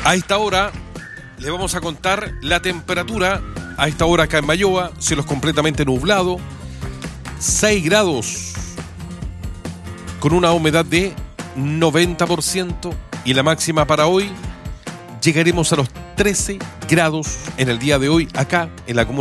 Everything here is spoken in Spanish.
A esta hora le vamos a contar la temperatura. A esta hora acá en Mayoa, cielos completamente nublado, 6 grados, con una humedad de 90%, y la máxima para hoy llegaremos a los 13 grados en el día de hoy acá en la comuna